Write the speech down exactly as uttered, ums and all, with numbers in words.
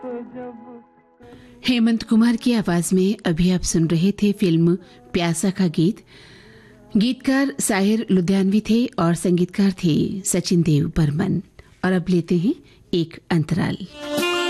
हेमंत कुमार की आवाज में अभी आप सुन रहे थे फिल्म प्यासा का गीत। गीतकार साहिर लुधियानवी थे और संगीतकार थे सचिन देव बर्मन। और अब लेते हैं एक अंतराल।